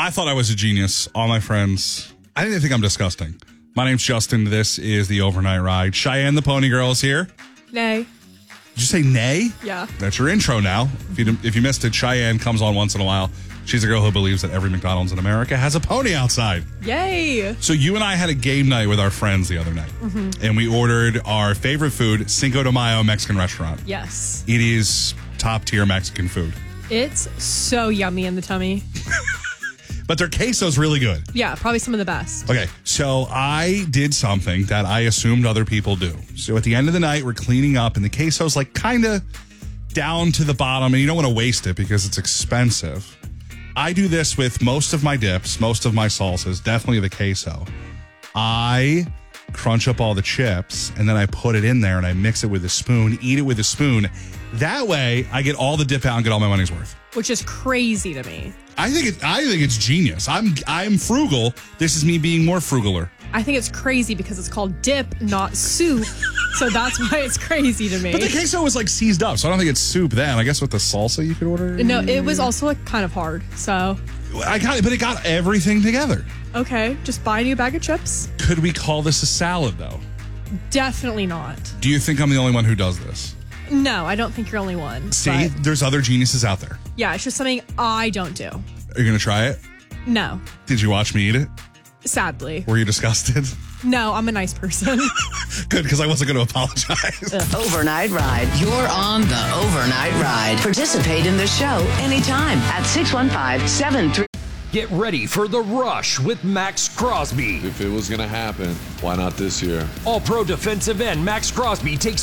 I thought I was a genius. All my friends, I think they think I'm disgusting. My name's Justin. This is the Overnight Ride. Cheyenne the Pony Girl is here. Nay. Did you say nay? Yeah. That's your intro now. If you missed it, Cheyenne comes on once in a while. She's a girl who believes that every McDonald's in America has a pony outside. Yay. So you and I had a game night with our friends the other night. And we ordered our favorite food, Cinco de Mayo Mexican restaurant. Yes. It is top tier Mexican food. It's so yummy in the tummy. But their queso's really good. Yeah, probably some of the best. Okay, so I did something that I assumed other people do. So at the end of the night, we're cleaning up, and the queso's like kind of down to the bottom, and you don't want to waste it because it's expensive. I do this with most of my dips, most of my salsas, definitely the queso. I crunch up all the chips, and then I put it in there, and I mix it with a spoon, eat it with a spoon. That way, I get all the dip out and get all my money's worth. Which is crazy to me. I think it's genius. I'm frugal. This is me being more frugaler. I think it's crazy because it's called dip, not soup. So that's why it's crazy to me. But the queso was like seized up, so I don't think it's soup then. I guess with the salsa you could order. No, it was also like kind of hard. So but it got everything together. okay, just buy a new bag of chips. Could we call this a salad though? Definitely not. Do you think I'm the only one who does this? No, I don't think you're the only one. See, but there's other geniuses out there. yeah, it's just something I don't do. Are you gonna try it? No, Did you watch me eat it? sadly. Were you disgusted? No, I'm a nice person. Good, because I wasn't going to apologize. Overnight Ride. You're on the Overnight Ride. Participate in the show anytime at 615-73. Get ready for the rush with Max Crosby. If it was going to happen, why not this year? All-pro defensive end Max Crosby takes